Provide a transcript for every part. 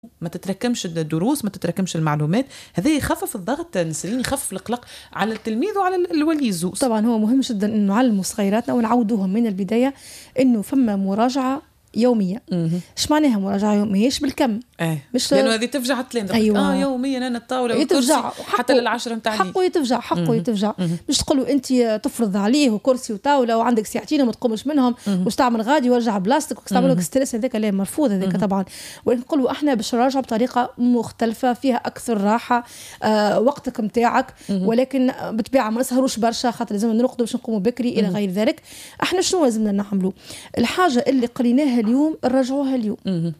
ما تتراكمش الدروس، ما تتراكمش المعلومات. هذا يخفف الضغط نسرين، يخفف القلق على التلميذ وعلى الولي الزوز. طبعا هو مهم جدا أن نعلموا صغيراتنا ونعودوهم من البداية أنه فما مراجعة يومية. ايش معناها مراجعة يومية؟ ايش بالكم؟ مش لأنه هذه تفجع التلاميذ. أيوة. يوميا أنا الطاولة يتفجع حتى للعشرة متاع حقه يتفجع يتفجع. مش تقولوا أنت تفرض عليه وكرسي وطاولة وعندك ساعتين وما تقومش منهم وش تعمل غادي وارجع بلاستيك وتعمل لك ستريس. هذاك لا مرفوض هذاك طبعا. ونقولوا احنا باش نراجع بطريقة مختلفة فيها أكثر راحة. وقتك متاعك، ولكن بطبيعة ما نسهروش برشا خاطر لازم نرقدوا باش نقوموا بكري إلى غير ذلك. احنا شنو لازمنا نعملوا؟ الحاجة اللي قريناها اليوم نراجعوها اليوم.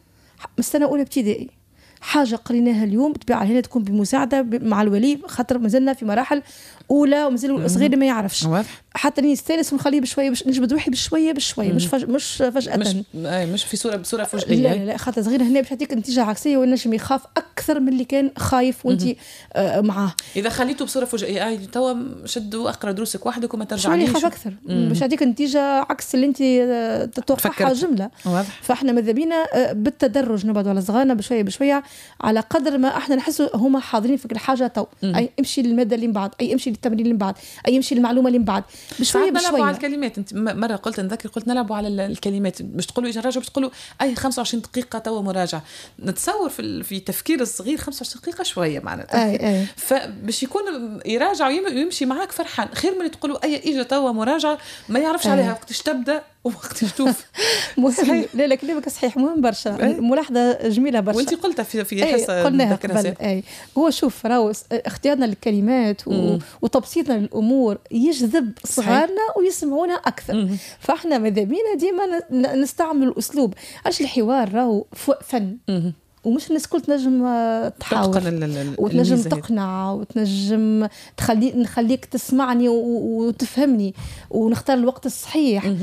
مستنى أولى ابتدائي حاجة قريناها اليوم بطبيعة هنا تكون بمساعدة مع الولي خاطر مازلنا في مراحل أولى ومازال الصغير ما يعرفش حتى نستانس ونخليه بشوية باش نجبد روحي بشوية مش فجأة مش في بصورة فجأة. لا خاطر صغير هنا باش يعطيك نتيجة عكسية والنجم يخاف أكثر من اللي كان خايف وانت معاه. إذا خليته بصورة فجأة توا شدوا أقرأ دروسك وحدك وما ترجعليش يخاف أكثر باش يعطيك نتيجة عكس اللي انت تتوقعها جملة. فاحنا ماذا بينا بالتدرج نبعد على صغارنا بشوية على قدر ما احنا نحسوا هما حاضرين في كل حاجة تو. أي امشي للمادة اللي من بعد، أي امشي للتمرين اللي من بعد، أي امشي للمعلومة اللي من بعد بشوية. نلعبوا على الكلمات. انت مرة قلت نذكر قلت نلعبوا على الكلمات. مش تقولوا ايش راجع، مش تقولوا اي 25 دقيقة توا مراجعة. نتصور في تفكير الصغير 25 دقيقة شوية معناتها. فباش يكون يراجع ويمشي معاك فرحان خير من تقولوا اي اجى توا مراجعة ما يعرفش عليها وقتش تبدأ ووقت تشوف. مهم. لا كلامك صحيح مهم برشا. ملاحظة جميلة برشا وانت قلتها في حصة قلناها قبل. هو شوف راهو اختيارنا للكلمات وتبسيطنا للأمور يجذب صغارنا ويسمعونا أكثر. فاحنا ماذا بينا ديما نستعمل الأسلوب. عش الحوار راهو فن ومش الناس كل تنجم تحاور وتنجم تقنع وتنجم نخليك تسمعني وتفهمني ونختار الوقت الصحيح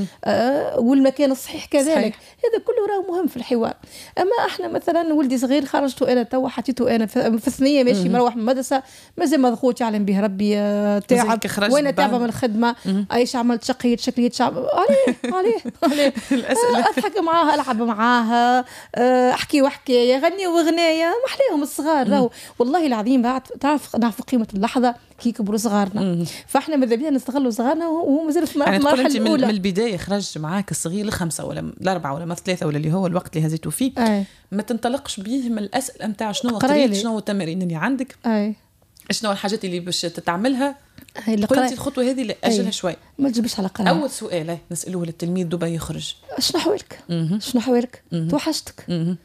والمكان الصحيح كذلك. هذا كله راه مهم في الحوار. اما احنا مثلا ولدي صغير خرجته انا توا حطيته انا في الثانيه ماشي مروح من المدرسه مازال مضغوط يعلم به ربي تعب وانا تعبه من الخدمه. ايش عملت شقيت شعب عليه اضحك معاها العب معاها احكي غني وغناية محليهم الصغار راهو والله العظيم بعد تعرف نعرف قيمة اللحظة كي يكبروا صغارنا. فاحنا ماذا بينا نستغلوا صغارنا وهو مازال في المرحلة الأولى. من البداية خرج معاك الصغير ل5 ولا ل4 ولا ل3 ولا اللي هو الوقت اللي هزيتوا فيه. ما تنطلقش بيه من الأسئلة متاع شنو قريت شنو التمارين اللي عندك شنو الحاجات اللي باش تتعملها. قلتي الخطوة هذه اللي أجلها شوي ما تجيبش على قراءة. أول سؤال نسألوه للتلميذ دوبا يخرج شنو حوالك توحشتك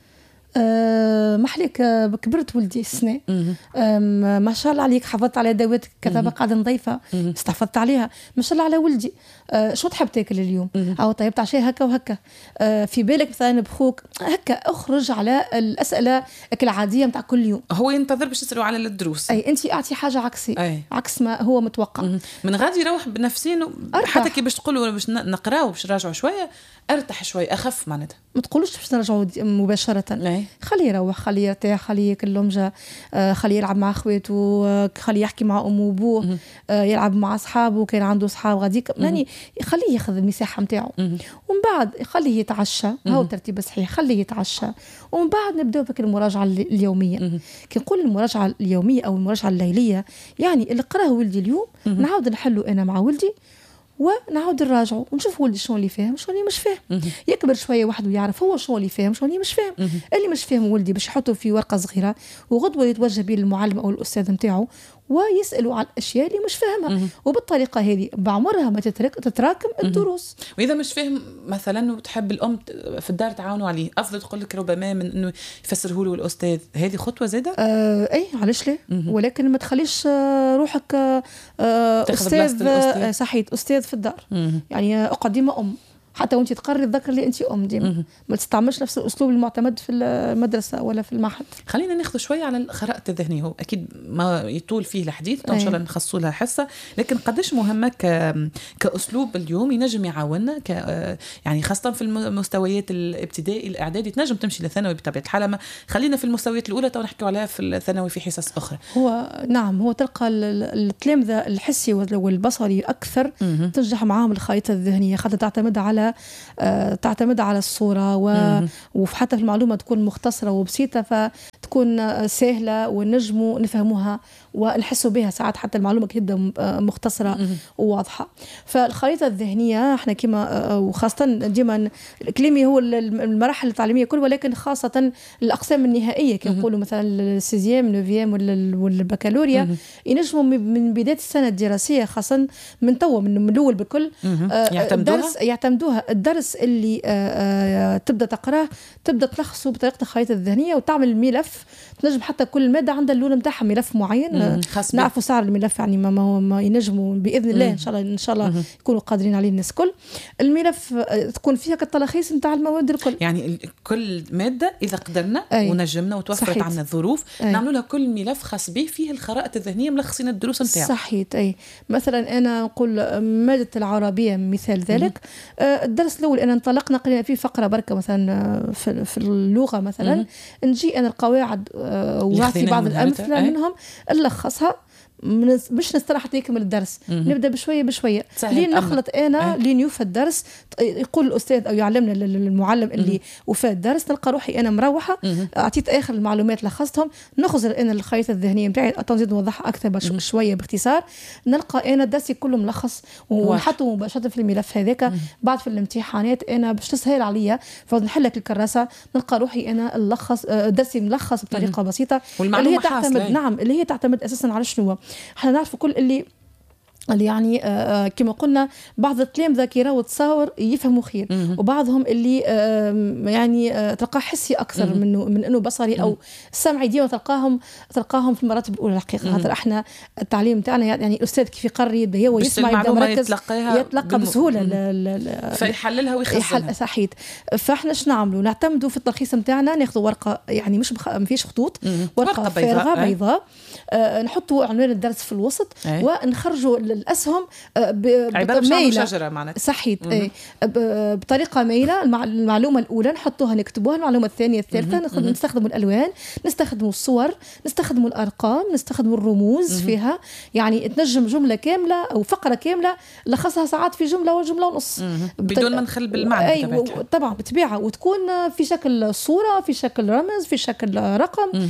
محليك كبرت ولدي السنة ما شاء الله عليك حفظت على ادوات كتابة قاعدة نضيفة استحفظت عليها ما شاء الله على ولدي. شو تحب تاكل اليوم او طيبت عشاء هكا وهكا. في بالك مثلا بخوك هكا اخرج على الأسئلة العادية متاع كل يوم. هو ينتظر باش يسألوا على الدروس. انت اعطي حاجة عكسي عكس ما هو متوقع. من غادي يروح بنفسين حتى كي باش تقولوا باش نقراو باش نراجعوا شوية ارتاح شوي اخف معناتها. ما تقولوش باش نرجعوا مباشرة. خليه يروح خليه يرتاح خليه ياكل لمجة خليه يلعب مع اخواته خليه يحكي مع امه وابوه يلعب مع اصحابه كان عنده اصحاب غاديك يعني خليه ياخذ المساحه نتاعو. ومن بعد خليه يتعشى هاو ترتيب صحيح خليه يتعشى ومن بعد نبداو بك المراجعه اليوميه. كي نقول المراجعه اليوميه او المراجعه الليليه يعني اللي قراه ولدي اليوم نعاود نحله انا مع ولدي ونعاود نراجعه ونشوف ولدي شنو اللي فاهم شنو اللي مش فاهم. يكبر شويه وحده ويعرف هو شنو اللي فاهم شنو اللي مش فاهم. اللي مش فاهم ولدي باش يحطه في ورقه صغيره وغدوه يتوجه به للمعلم او الاستاذ نتاعو ويسالوا على الاشياء اللي مش فاهمها. وبالطريقه هذه بعمرها ما تتراكم الدروس. واذا مش فاهم مثلا وتحب الام في الدار تعاونوا عليه افضل تقول لك ربما من انه يفسره له الاستاذ. هذه خطوه زاده اي علاش لا. ولكن ما تخليش روحك استاذ صحيح استاذ في الدار. يعني اقعد ديما حتى وانت تقرري تذكر لي انت ديما ما تستعملش نفس الاسلوب المعتمد في المدرسه ولا في المعهد. خلينا ناخذ شويه على الخرائط الذهنيه. هو اكيد ما يطول فيه الحديث ان شاء الله نخصصوا لها حصه. لكن قداش مهمه كاسلوب اليوم ينجم يعاوننا يعني خاصه في المستويات الابتدائي الاعدادي تنجم تمشي للثانوي بطبيعه الحال. ما في المستويات الاولى تو نحكيو عليها في الثانوي في حصص اخرى. هو تلقى التلامذه الحسي والبصري اكثر تنجح معاهم الخريطه الذهنيه خاطر تعتمد على أسئلة تعتمد على الصورة وحتى في المعلومة تكون مختصرة وبسيطة فتكون سهلة ونجموا نفهموها ونحسوا بها. ساعات حتى المعلومة كده مختصرة وواضحة. فالخريطة الذهنية احنا كما وخاصة ديما كلامي هو المراحل التعليمية كل، ولكن خاصة الأقسام النهائية كي نقولوا مثلا السيزيام نوفيام والبكالوريا ينجموا من بداية السنة الدراسية خاصة من توا من الأول بكل يعتمدوها. الدرس اللي تبدأ تقراه تبدأ تلخصه بطريقة الخريطة الذهنية وتعمل ملف. تنجم حتى كل مادة عندها اللون متاعها ملف معين نعرفوا سعر الملف يعني ما ينجموا بإذن الله إن شاء الله يكونوا قادرين عليه الناس كل. الملف تكون فيها كالتلخيص نتاع المواد الكل، يعني كل مادة إذا قدرنا ونجمنا وتوفرت عنا الظروف نعملوا لها كل ملف خاص به فيه الخرائط الذهنية ملخصين الدروس نتاعها. صحيت. مثلا أنا نقول مادة العربية مثال ذلك. الدرس الأول أنا انطلقنا قلنا فيه فقرة بركة مثلا في اللغة مثلا نجي أنا القواعد ونعطي بعض الأمثلة منهم نلخصها مش نستنى حتى يكمل الدرس. نبدا بشويه لين نخلط انا لين يوفى الدرس. يقول الاستاذ او يعلمنا المعلم اللي وفى الدرس نلقى روحي انا مروحه اعطيت اخر المعلومات لخصتهم. نخزر انا الخريطه الذهنيه نتاعي تنزيد نوضحها اكثر شويه باختصار. نلقى انا درسي كله ملخص ونحطه مباشره في الملف هذاك. بعد في الامتحانات انا باش تسهل عليا فنحل لك الكراسه نلقى روحي انا نلخص درسي ملخص بطريقه بسيطه اللي هي تعتمد اللي هي تعتمد اساسا على شنو. احنا نعرف كل اللي يعني كما قلنا بعض الكلام ذاكرة وتصاور يفهموا خير وبعضهم اللي يعني تلقاه حسي أكثر من إنه بصري أو سمعي. ديما تلقاهم في المراتب الأولى الحقيقة. هذا احنا التعليم تاعنا يعني الأستاذ كيف يقرر يبدأ هو يسمع يبدأ مركز يتلقى بسهولة فيحللها ويخزنها. صحيت. فاحنا ايش نعملوا نعتمدوا في التلخيص نتاعنا ناخذوا ورقة يعني مش ما فيش خطوط ورقة فارغة بيضاء نحطوا عنوان الدرس في الوسط ونخرجوا الأسهم بميلة شجرة معناتها. صحيت. بطريقة ميلة. المعلومة الأولى نحطوها نكتبوها. المعلومة الثانية الثالثة نستخدموا الألوان نستخدموا الصور نستخدموا الأرقام نستخدموا الرموز فيها. يعني تنجم جملة كاملة أو فقرة كاملة لخصها ساعات في جملة وجملة ونص بدون ما نخل بالمعنى. طبعا بتبيعها وتكون في شكل صورة في شكل رمز في شكل رقم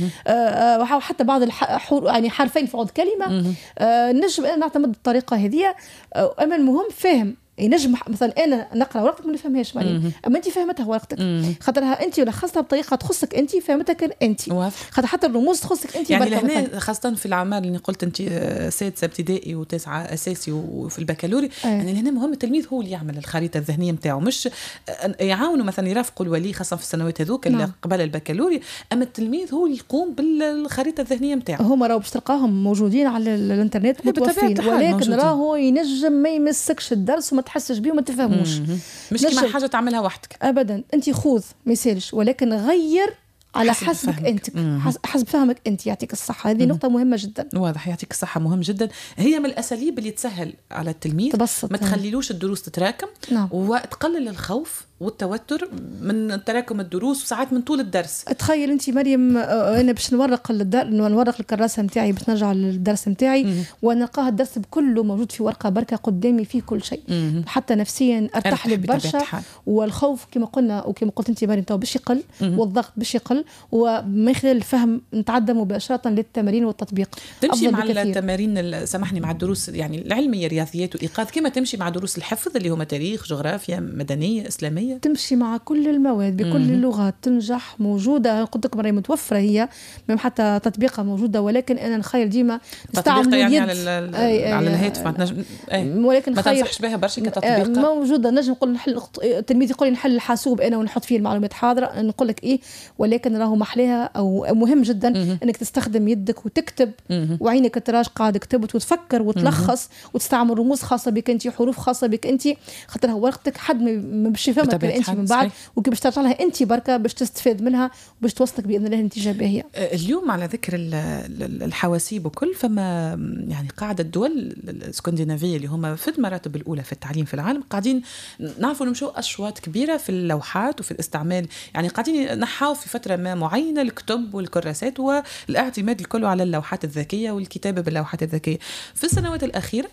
وحتى بعض يعني حرفين في عود كلمة. نجم نعتمد بالطريقة هذه. أما المهم فهم ينجم مثلا انا نقرا ورقتك ما نفهمهاش مريم اما انت فهمتها ورقتك خاطرها انت لخصتها بطريقه تخصك انت فهمتك انت خاطر حتى الرموز تخصك انت. يعني لهنا خاصه في الاعمال اللي قلت انت سادسه ابتدائي وتاسعه اساسي وفي البكالوري يعني لهنا مهم التلميذ هو اللي يعمل الخريطه الذهنيه نتاعو مش يعاونوا مثلا يرافقوا الولي خاصه في السنوات هذوك اللي قبل البكالوري. اما التلميذ هو اللي يقوم بالخريطه الذهنيه نتاعو. هما راهو باش تلقاهم موجودين على الانترنت متوفرين ولكن راهو ينجم ما يمسكش الدرس تحسش بيه وما تفهموش. مش كما حاجة تعملها وحدك أبدا. أنت خوذ ما يسالش ولكن غير على حسبك أنت حسب فهمك أنت. يعطيك الصحة. هذه نقطة مهمة جدا. واضح. يعطيك الصحة مهم جدا. هي من الأساليب اللي تسهل على التلميذ تبسط. ما تخليلوش الدروس تتراكم وتقلل الخوف والتوتر من تراكم الدروس وساعات من طول الدرس. تخيل انت مريم انا باش نورق الكراسه نتاعي باش نرجع للدرس نتاعي ونلقاه الدرس بكله موجود في ورقه بركه قدامي فيه كل شيء. حتى نفسيا ارتاح لي برشا والخوف كما قلنا وكما قلت انت مريم تو باش يقل والضغط باش يقل ومن خلال الفهم نتعدى مباشره للتمارين والتطبيق. تمشي مع التمارين سامحني مع الدروس يعني العلميه رياضيات وايقاظ كما تمشي مع دروس الحفظ اللي هما تاريخ جغرافيا مدنيه اسلاميه. تمشي مع كل المواد بكل اللغات تنجح موجودة. قلت لكم راهي متوفرة هي من حتى تطبيقها موجودة ولكن أنا نخير ديما نستعمل يعني يد على الهاتف ولكن ما تنصحش بها برشا كتطبيق موجودة. نجم نقول نحل التلميذ يقول نحل الحاسوب أنا ونحط فيه المعلومات حاضرة نقول لك إيه ولكن راهو محلها أو مهم جدا أنك تستخدم يدك وتكتب وعينك تراش قاعد تكتب وتفكر وتلخص وتستعمل رموز خاصة بك أنت حروف خاصة بك أنت خاطرها ورقتك حد ما باش يفهم تفكر انت من بعد وكيف ترجع لها انت بركه باش تستفاد منها وباش توصلك باذن الله نتيجه باهيه. اليوم على ذكر الحواسيب وكل، فما يعني قاعده الدول الاسكندنافيه اللي هما في المراتب الاولى في التعليم في العالم قاعدين نعرفوا نمشوا اشواط كبيره في اللوحات وفي الاستعمال، يعني قاعدين نحاو في فتره ما معينه الكتب والكراسات والاعتماد الكل على اللوحات الذكيه والكتابه باللوحات الذكيه. في السنوات الاخيره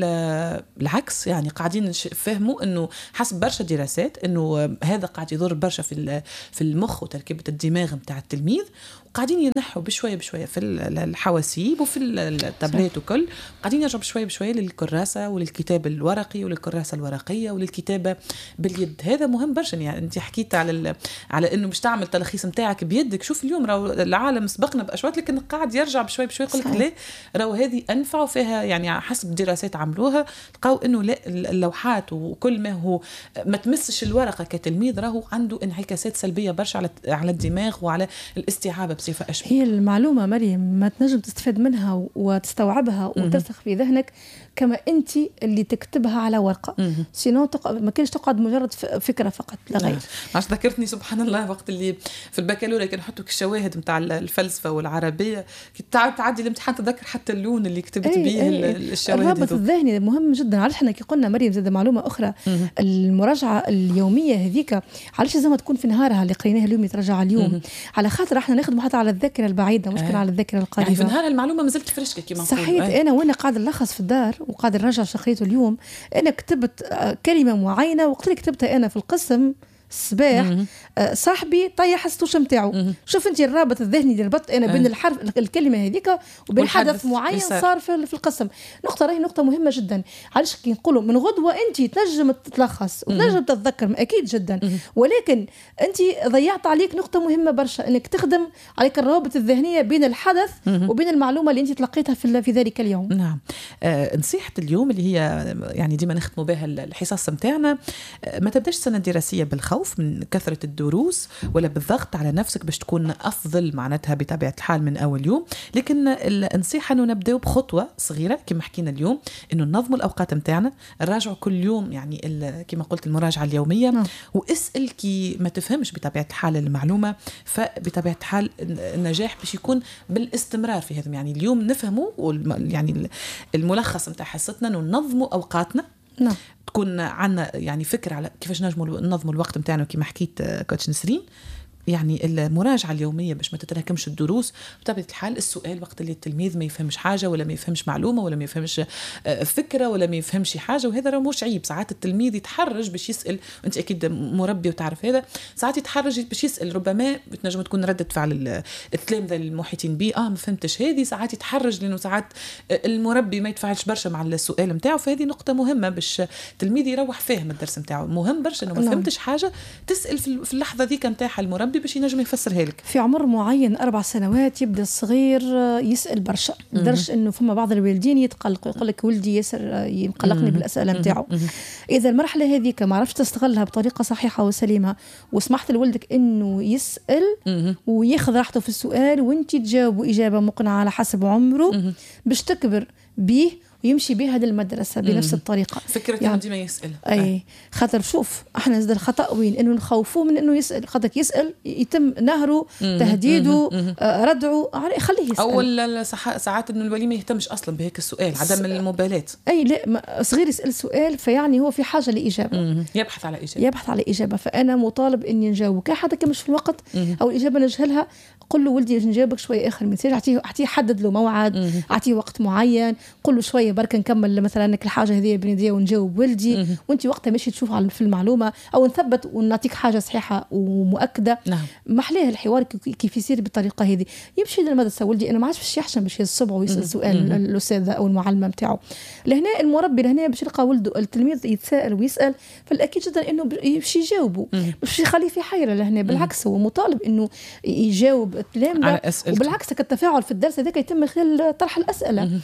بالعكس، يعني قاعدين فهموا انه حسب برشا دراسات انه هذا قاعد يضر برشا في المخ وتركيبه الدماغ نتاع التلميذ، وقاعدين ينحوا بشويه بشويه في الحواسيب وفي التابلت وكل، قاعدين يرجعوا بشويه بشويه للكراسه وللكتاب الورقي وللكراسه الورقيه وللكتابه باليد. هذا مهم برشا. يعني انت حكيت على انه مش تعمل تلخيص نتاعك بيدك. شوف اليوم راهو العالم سبقنا باشواط، لكن قاعد يرجع بشويه بشويه يقول لك لا راهو هذه انفع وفيها، يعني حسب دراسات عملوها لقاو انه لا اللوحات وكل ما هو ما تمسش الورقه كتلميذ راهو عنده انعكاسات سلبيه برشا على الدماغ وعلى الاستيعاب بصفه اشبه. هي المعلومه مريم ما تنجم تستفاد منها وتستوعبها وترسخ في ذهنك كما انت اللي تكتبها على ورقه. سينو ما كانش تقعد مجرد فكره فقط لا غير. عشان ذكرتني سبحان الله وقت اللي في البكالوريا كانوا يحطوا الشواهد نتاع الفلسفه والعربيه، تعدي الامتحان تذكر حتى اللون اللي كتبت به الشواهد. الرابط الذهني مهم جدا. علاش احنا كي قلنا مريم زاد معلومه اخرى، المراجعه اليوميه هذيك علاش لازم تكون في نهارها اللي قريناها اليوم يتراجع اليوم، على خاطر احنا ناخذ حتى على الذاكره البعيده مش على الذاكره القريبه. يعني في نهار المعلومه مازلت فريشكه كما نقول. صحيح. انا وانا قاعد نلخص في الدار وقاعد نراجع شقيته اليوم، انا كتبت كلمه معينه وقت اللي كتبتها انا في القسم الصباح صاحبي طيح السوش نتاعو. شوف انت الرابط الذهني اللي ربطت انا بين الحرف الكلمه هذيك وبين حدث معين صار في القسم. نقطه راهي نقطه مهمه جدا. علاش كي نقولوا من غدوه انت تنجم تتلخص وتنجم تتذكر اكيد جدا، ولكن انت ضيعت عليك نقطه مهمه برشا، انك تخدم عليك الروابط الذهنيه بين الحدث وبين المعلومه اللي انت تلقيتها في ذلك اليوم. نعم. نصيحه اليوم اللي هي يعني ديما نختموا بها الحصص نتاعنا، ما تبداش السنه الدراسيه بالخوف من كثرة الدروس ولا بالضغط على نفسك باش تكون أفضل معناتها بطبيعة الحال من أول يوم، لكن النصيحة أنه نبدأ بخطوة صغيرة كما حكينا اليوم، أنه ننظموا الأوقات متاعنا، نراجعوا كل يوم يعني كما قلت المراجعة اليومية. واسأل كي ما تفهمش بطبيعة الحال المعلومة، فبطبيعة الحال النجاح باش يكون بالاستمرار في هذا. يعني اليوم نفهموا يعني الملخص متاع حصتنا أنه ننظموا أوقاتنا. نعم. تكون عنا يعني فكرة على كيفاش ننظموا الوقت متاعنا كما حكيت كوتش نسرين. يعني المراجعة اليومية باش ما تتراكمش الدروس. بطبيعة الحال السؤال وقت اللي التلميذ ما يفهمش حاجة ولا ما يفهمش معلومة ولا ما يفهمش فكرة ولا ما يفهمش حاجة، وهذا راه مش عيب. ساعات التلميذ يتحرج باش يسأل، وانت أكيد مربي وتعرف هذا، ساعات يتحرج باش يسأل، ربما بتنجم تكون ردة فعل التلامذة المحيطين به ما فهمتش هذه. ساعات يتحرج لأنه ساعات المربي ما يتفاعلش برشا مع السؤال متاعه، فهذه نقطة مهمة باش التلميذ يروح فاهم الدرس متاعه. مهم برشا إنه ما فهمتش حاجة تسأل في اللحظة ذيك متاعها المربي باش ينجم يفسرها لك. في عمر معين 4 سنوات يبدا الصغير يسال برشا، لدرجه انه فما بعض الوالدين يتقلقوا، يقول لك ولدي ياسر يقلقني بالاسئله نتاعو. اذا المرحله هذيك ما عرفتش تستغلها بطريقه صحيحه وسليمه، وسمحت لولدك انه يسال وياخذ راحته في السؤال، وانت تجاوبوا اجابه مقنعه على حسب عمره باش تكبر به ويمشي بها للمدرسة بنفس الطريقة. فكرة يعني ديما يسأل. أي خاطر شوف احنا زاد الخطأ وين إنه نخوفوه من إنه يسأل. خاطرك يسأل يتم نهره، تهديده، ردعه، خليه يسأل. أول ساعات إنه الولي ما يهتمش أصلا بهيك السؤال، عدم المبالاة. أي لا، صغير يسأل سؤال فيعني هو في حاجة لإجابة، يبحث على إجابة. فأنا مطالب إني نجاوب حتى كمش في الوقت أو الإجابة نجهلها. قل له ولدي نجاوبك شوية آخر من ساعة، أعطيه حدد له موعد، أعطيه وقت معين، قل له شوية بركة نكمل مثلا انك الحاجه هذه بنديه ونجاوب ولدي، وانت وقتها ماشي تشوف في المعلومه او نثبت ونعطيك حاجه صحيحه ومؤكده. محليه الحوار كيف يصير بالطريقه هذه. يمشي للمدرسه ولدي انا ما عادش باش يحشم باش الصبح ويسال سؤال الاستاذه او المعلمه نتاعو. لهنا المربي لهنا باش يلقى ولده التلميذ يتساءل ويسال، فالاكيد جدا انه باش يجاوبه، باش يخليه في حيره. لهنا بالعكس هو مطالب انه يجاوب التلامذه، وبالعكس التفاعل في الدرس هذاك يتم خلال طرح الاسئله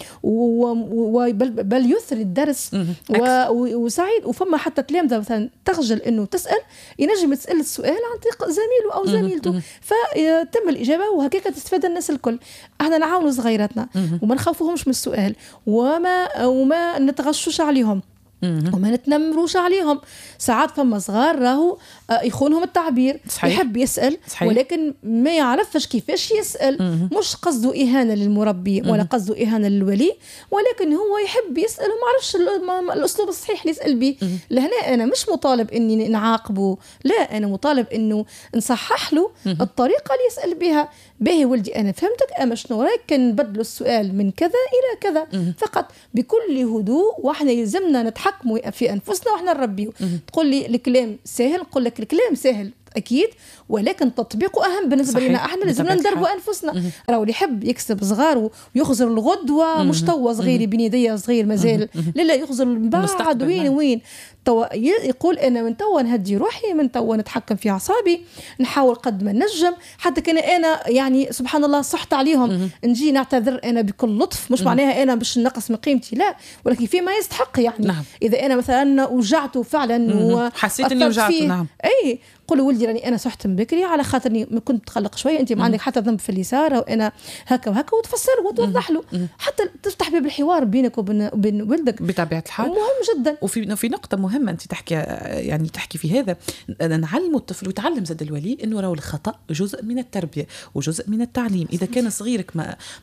بل يثري الدرس وسعيد. وفما حتى تلامذة مثلا تخجل انه تسأل، ينجم تسأل السؤال عن طريق زميله او زميلته فتم الإجابة، وهكذا تستفاد الناس الكل. احنا نعاونوا صغيراتنا وما نخافوهمش من السؤال وما نتغشوش عليهم. وما نتنمروش عليهم. ساعات فما صغار راهو يخونهم التعبير، صحيح. يحب يسأل صحيح. ولكن ما يعرفش كيفاش يسأل. مش قصده إهانة للمربي ولا قصده إهانة للولي، ولكن هو يحب يسأل وما عرفش الأسلوب الصحيح اللي يسأل به. لهنا أنا مش مطالب إني نعاقبه، لا، أنا مطالب إنه نصحح له الطريقة اللي يسأل بها. باهي ولدي أنا فهمتك، أما شنو رأيك كان نبدلوا السؤال من كذا إلى كذا فقط بكل هدوء، وإحنا يلزمنا نتحكموا في أنفسنا وإحنا نربيه. تقول لي الكلام سهل، نقول لك الكلام سهل أكيد، ولكن تطبيقه أهم بالنسبة لنا. إحنا لازمنا ندربوا أنفسنا. راهو اللي يحب يكسب صغاره ويخزر الغدوة مش توا صغير بين يديه صغير مازال، لا يخزر من بعد وين توا يقول أنا من توا نهدي روحي، من توا نتحكم في أعصابي، نحاول قد ما نجم. حتى كان أنا يعني سبحان الله صحت عليهم نجي نعتذر أنا بكل لطف، مش معناها أنا باش نقص من قيمتي، لا، ولكن فيما يستحق يعني. نعم. إذا أنا مثلا وجعته فعلا وحسيت إني وجعته، نعم، أي قولوا ولدي راني أنا صحت من بكري على خاطرني كنت تقلق شوية، أنت ما عندك حتى ذنب في اللي صار، وأنا هكا وهكا، وتفسر وتوضح له حتى تفتح باب الحوار بينك وبين ولدك بطبيعة الحال. مهم جدا. وفي نقطة مهمة أنت تحكي في هذا، نعلم الطفل ويتعلم زاد الولي إنه راهو الخطأ جزء من التربية وجزء من التعليم. إذا كان صغيرك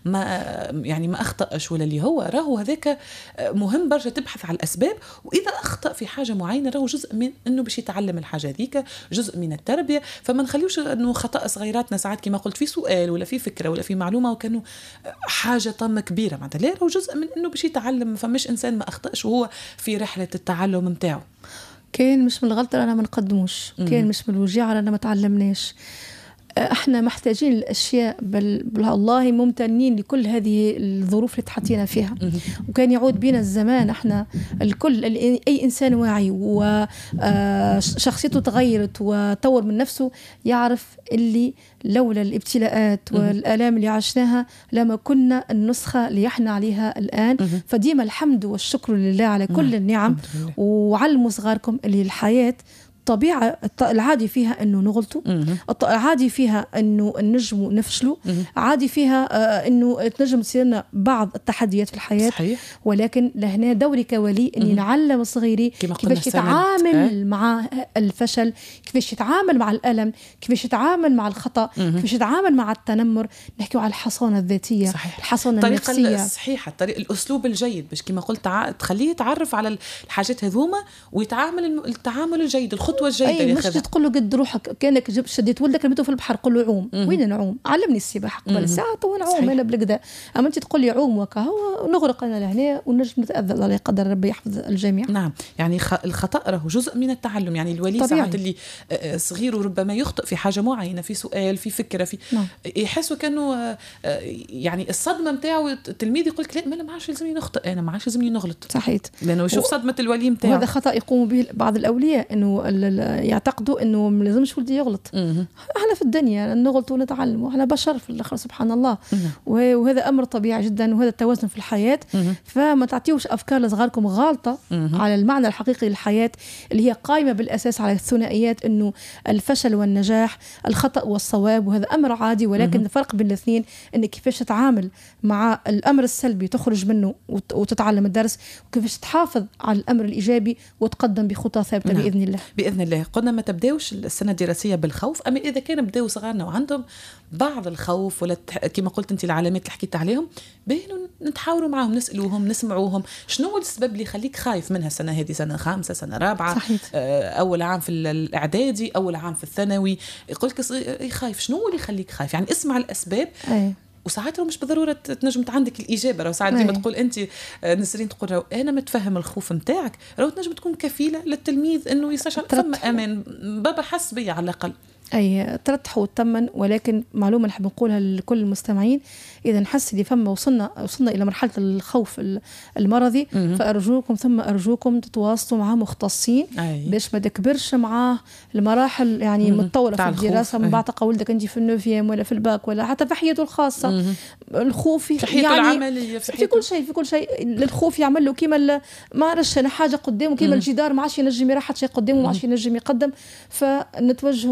ما أخطأش ولا اللي هو راهو هذاك مهم برشا تبحث على الأسباب، وإذا أخطأ في حاجة معينة راهو جزء من إنه باش يتعلم الحاجة ذيك، جزء من التربية. فما نخليوش إنه خطأ صغيراتنا ساعات كما قلت في سؤال ولا في فكرة ولا في معلومة وكانوا حاجة طم كبيرة، معناتها لا، راهو جزء من إنه باش يتعلم. فمش إنسان ما أخطأش وهو في رحلة التعلم متاعه. كان مش من الغلطة أنا ما نقدموش، كان مش من الوجيعة أنا ما تعلمناش. احنا محتاجين الاشياء، بل والله ممتنين لكل هذه الظروف اللي تحطينا فيها. وكان يعود بنا الزمان احنا الكل، اي انسان واعي وشخصيته تغيرت وطور من نفسه يعرف اللي لولا الابتلاءات والآلام اللي عشناها لما كنا النسخة اللي احنا عليها الآن. فديما الحمد والشكر لله على كل النعم. وعلموا صغاركم اللي الحياة طبيعة العادي فيها أنه نغلطوا، عادي فيها أنه نجموا نفشلوا، عادي فيها أنه تنجم تصيرنا بعض التحديات في الحياة. صحيح. ولكن لهنا دوري كولي أني نعلم صغيري كيفاش يتعامل مع الفشل، كيفاش يتعامل مع الألم، كيفاش يتعامل مع الخطأ، كيفاش يتعامل مع التنمر. نحكي على الحصانة الذاتية. صحيح. الحصانة النفسية، الطريقة الصحيحة، الأسلوب الجيد باش كما قلت تخليه يتعرف على الحاجات هذوما ويتعامل التعامل الجيد، الخطوة الجيدة. أي مش تقول له قد روحك كأنك شديت ولدك رميته في البحر قل له عوم. وين نعوم؟ علمني السباحة قبل ساعة تو نعوم أنا بالكدا. أما أنت تقول لي عوم وكهو نغرق أنا لهنا ونجم نتأذى، الله يقدر ربي يحفظ الجميع. نعم، يعني الخطأ راهو جزء من التعلم. يعني الولي ساعات اللي صغير وربما يخطئ في حاجة معينة، في سؤال، في فكرة، في يحسوا كأنه يعني الصدمة متاعه التلميذ يقول لك لا، ما عادش لازمني نخطئ، أنا ما عادش لازمني نغلط. صحيح. لأنه يشوف صدمة الولي متاعه. وهذا خطأ يقوم به بعض الأولياء، إنه يعتقدوا إنه ما لازمش ولدي يغلط. احنا في الدنيا نغلط ونتعلم، واحنا بشر في الآخر سبحان الله. وهذا أمر طبيعي جدا، وهذا التوازن في الحياة. فما تعطيوش أفكار لصغاركم غالطة على المعنى الحقيقي للحياة اللي هي قائمة بالأساس على الثنائيات، إنه الفشل والنجاح، الخطأ والصواب، وهذا أمر عادي. ولكن الفرق بين الاثنين إن كيفاش تتعامل مع الأمر السلبي تخرج منه وتتعلم الدرس، وكيفاش تحافظ على الأمر الإيجابي وتقدم بخطى ثابتة. بإذن الله. بإذن الله. قلنا ما تبداوش السنة الدراسية بالخوف، أما إذا كان بداوا صغارنا وعندهم بعض الخوف ولا كما قلت أنت العلامات اللي حكيت عليهم، بينوا نتحاوروا معهم، نسألوهم، نسمعوهم شنو هو السبب اللي يخليك خايف منها السنة هذه، سنة 5 سنة 4 أول عام في الإعدادي، أول عام في الثانوي، يقولك خايف، شنو اللي يخليك خايف؟ يعني اسمع الأسباب. وساعات مش بالضروره تنجم عندك الاجابه. لو ساعات ديما تقول انت نسرين تقول انا متفهم الخوف نتاعك، لو تنجم تكون كفيله للتلميذ انه يستشعر ثم امان، بابا حس بيا على الاقل. أي ترتح وتطمن. ولكن معلومة نحب نقولها لكل المستمعين، إذا نحس دي فما وصلنا إلى مرحلة الخوف المرضي، فأرجوكم ثم أرجوكم تتواصلوا مع مختصين باش ما تكبرش معاه المراحل يعني متطورة في الدراسة. من بعد ولدك أنت في النوفيام ولا في الباك ولا حتى في حياته الخاصة. الخوف في حياته يعني العملية، في كل شيء الخوف يعمل له كيما ما عرفش أنا حاجة قدامه، كيما الجدار ما عادش ينجم يراحت شيء قدامه، ما عادش ينجم يقدم. فنتوجه وقتها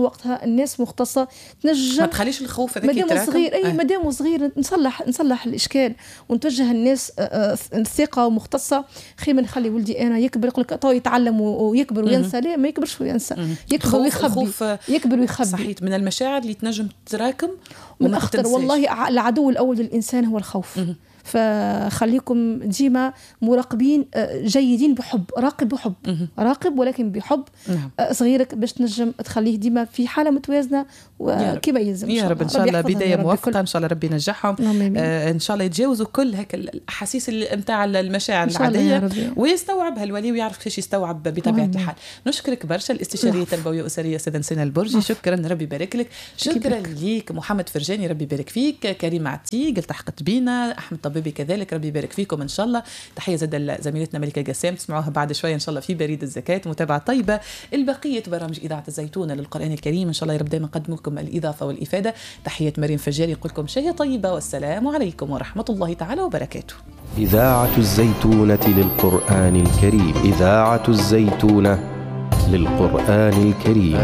الناس مختصة تنجم ما تخليش الخوف هذاك يتراكم. صغير أي مادام صغير نصلح الإشكال ونتوجه الناس الثقة ومختصة. خير من نخلي ولدي أنا يكبر يقول لك تو يتعلم ويكبر وينسى. لا ما يكبرش وينسى، يكبر ويخبي، يكبر ويخبي. صحيح، من المشاعر اللي تنجم تراكم من أخطر والله. العدو الأول للإنسان هو الخوف. فخليكم ديما مراقبين جيدين بحب، راقب بحب، راقب ولكن بحب. صغيرك باش تنجم تخليه ديما في حالة متوازنة وكما يلزم. يا رب إن شاء الله بداية موفقة، إن شاء الله ربي ينجحهم، إن شاء الله يتجاوزوا كل هيك الأحاسيس متاع المشاعر العادية ويستوعبها الولي ويعرف كيفاش يستوعب بطبيعة الحال. نشكرك برشا الاستشارية التربوية الأسرية سيدة نسينا البرجي، شكرا ربي يبارك لك. شكرا ليك محمد فرجاني ربي يبارك فيك، كريم عتيق التحقت بينا، أحمد طبيبي كذلك ربي يبارك فيكم إن شاء الله. تحية زاد زميلتنا ملكة قسام تسمعوها بعد شوية إن شاء الله في بريد الزكاة. متابعة طيبة البقية برامج إذاعة الزيتون للقرآن الكريم إن شاء الله يا رب دائما نقدم لكم الإضافة والإفادة. تحية مريم فجاري يقول لكم شيء طيبة والسلام عليكم ورحمة الله تعالى وبركاته. إذاعة الزيتونة للقرآن الكريم، إذاعة الزيتونة للقرآن الكريم.